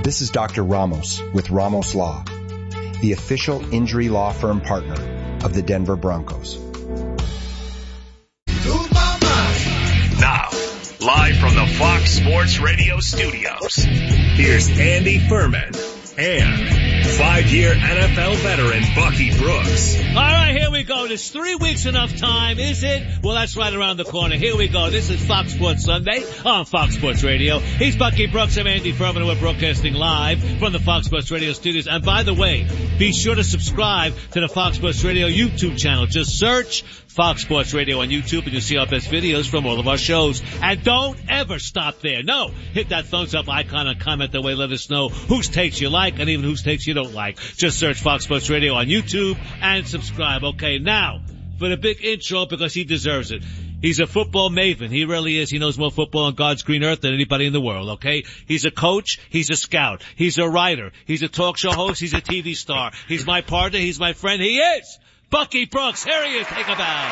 This is Dr. Ramos with Ramos Law, the official injury law firm partner of the Denver Broncos. Now, live from the Fox Sports Radio studios, here's Andy Furman and 5-year NFL veteran Bucky Brooks. All right, here we go. There's 3 weeks enough time, is it? Well, that's right around the corner. Here we go. This is Fox Sports Sunday on Fox Sports Radio. He's Bucky Brooks. I'm Andy Furman, and we're broadcasting live from the Fox Sports Radio studios. And by the way, be sure to subscribe to the Fox Sports Radio YouTube channel. Just search Fox Sports Radio on YouTube, and you'll see our best videos from all of our shows. And don't ever stop there. No, hit that thumbs up icon and comment that way. Let us know whose takes you like and even whose takes you don't like. Just search Fox Sports Radio on YouTube and subscribe. Okay, now for the big intro, because he deserves it. He's a football maven. He really is. He knows more football on God's green earth than anybody in the world, okay? He's a coach. He's a scout. He's a writer. He's a talk show host. He's a TV star. He's my partner. He's my friend. He is Bucky Brooks. Here he is. Take a bow.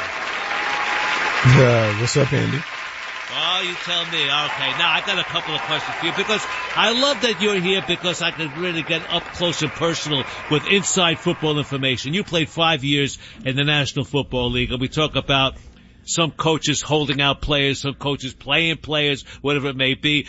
What's up, Andy? Oh, you tell me. Okay, now I got a couple of questions for you because I love that you're here because I can really get up close and personal with inside football information. You played 5 years in the National Football League, and we talk about some coaches holding out players, some coaches playing players, whatever it may be.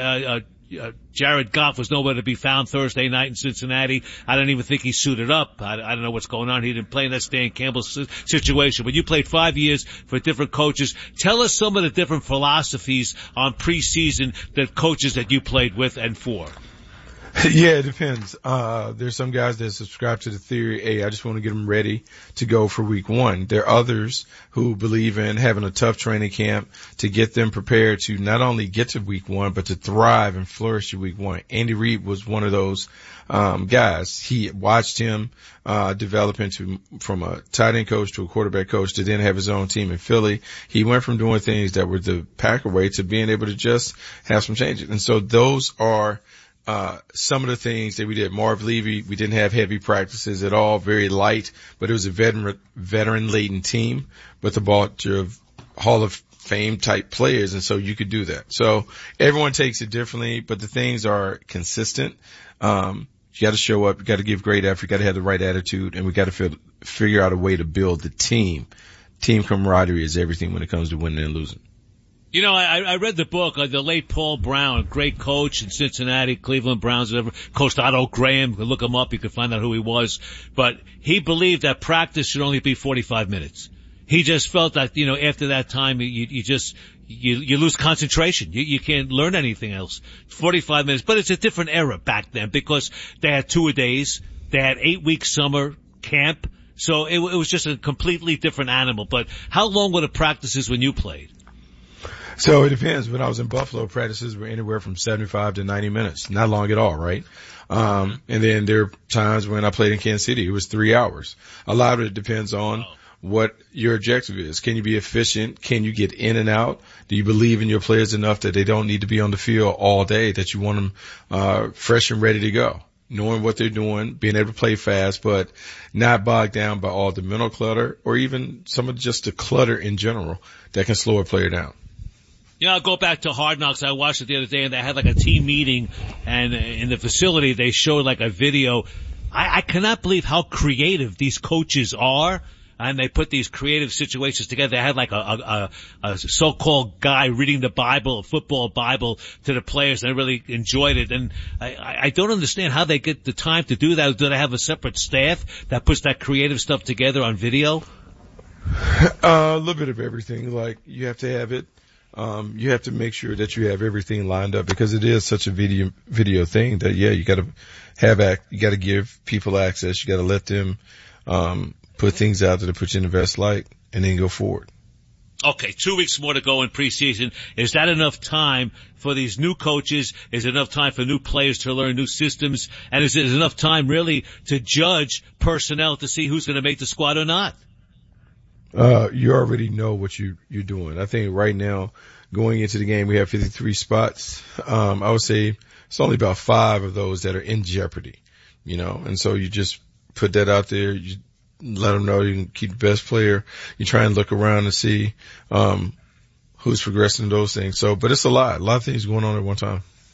Jared Goff was nowhere to be found Thursday night in Cincinnati. I don't even think he suited up. I don't know what's going on. He didn't play in that Stan Campbell situation. But you played 5 years for different coaches. Tell us some of the different philosophies on preseason that coaches that you played with and for. Yeah, it depends. There's some guys that subscribe to the theory, hey, I just want to get them ready to go for week one. There are others who believe in having a tough training camp to get them prepared to not only get to week one, but to thrive and flourish at week one. Andy Reid was one of those guys. He watched him develop from a tight end coach to a quarterback coach to then have his own team in Philly. He went from doing things that were the Packer way to being able to just have some changes. And so those are some of the things that we did. Marv Levy, we didn't have heavy practices at all, very light, but it was a veteran-laden team with a bunch of Hall of Fame type players, and so you could do that. So everyone takes it differently, but the things are consistent. You got to show up, you got to give great effort, you got to have the right attitude, and we got to figure out a way to build the team. Team camaraderie is everything when it comes to winning and losing. You know, I read the book, the late Paul Brown, a great coach in Cincinnati, Cleveland Browns, whatever, coached Otto Graham. You can look him up, you can find out who he was. But he believed that practice should only be 45 minutes. He just felt that, you know, after that time, you lose concentration. You can't learn anything else. 45 minutes. But it's a different era back then because they had 2-a-days. They had 8-week summer camp. So it was just a completely different animal. But how long were the practices when you played? So it depends. When I was in Buffalo, practices were anywhere from 75 to 90 minutes. Not long at all, right? And then there are times when I played in Kansas City, it was 3 hours. A lot of it depends on what your objective is. Can you be efficient? Can you get in and out? Do you believe in your players enough that they don't need to be on the field all day, that you want them fresh and ready to go? Knowing what they're doing, being able to play fast, but not bogged down by all the mental clutter or even some of just the clutter in general that can slow a player down. You know, I'll go back to Hard Knocks. I watched it the other day, and they had like a team meeting, and in the facility they showed like a video. I cannot believe how creative these coaches are, and they put these creative situations together. They had like a so-called guy reading the Bible, a football Bible, to the players, and I really enjoyed it. And I don't understand how they get the time to do that. Do they have a separate staff that puts that creative stuff together on video? A little bit of everything. Like, you have to have it. You have to make sure that you have everything lined up because it is such a video thing that, yeah, you got to give people access. You got to let them, put things out that put you in the best light and then go forward. Okay, 2 weeks more to go in preseason. Is that enough time for these new coaches? Is it enough time for new players to learn new systems? And is it enough time really to judge personnel to see who's going to make the squad or not? You already know what you're doing. I think right now, going into the game, we have 53 spots. I would say it's only about 5 of those that are in jeopardy, you know, and so you just put that out there. You let them know you can keep the best player. You try and look around and see, who's progressing those things. So, but it's a lot of things going on at one time.